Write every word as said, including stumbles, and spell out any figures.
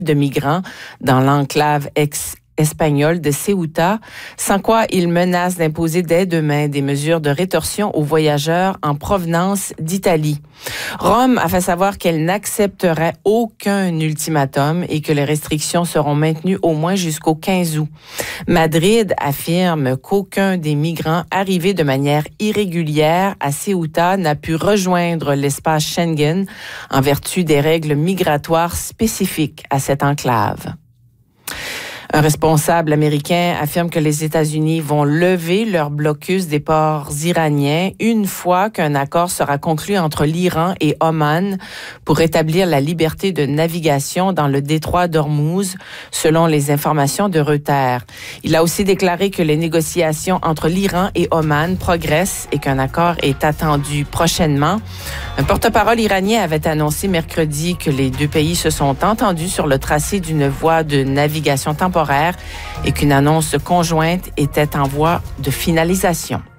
de migrants dans l'enclave ex espagnol de Ceuta, sans quoi il menace d'imposer dès demain des mesures de rétorsion aux voyageurs en provenance d'Italie. Rome a fait savoir qu'elle n'accepterait aucun ultimatum et que les restrictions seront maintenues au moins jusqu'au quinze août. Madrid affirme qu'aucun des migrants arrivés de manière irrégulière à Ceuta n'a pu rejoindre l'espace Schengen en vertu des règles migratoires spécifiques à cette enclave. Un responsable américain affirme que les États-Unis vont lever leur blocus des ports iraniens une fois qu'un accord sera conclu entre l'Iran et Oman pour rétablir la liberté de navigation dans le détroit d'Ormuz, selon les informations de Reuters. Il a aussi déclaré que les négociations entre l'Iran et Oman progressent et qu'un accord est attendu prochainement. Un porte-parole iranien avait annoncé mercredi que les deux pays se sont entendus sur le tracé d'une voie de navigation temporaire et qu'une annonce conjointe était en voie de finalisation.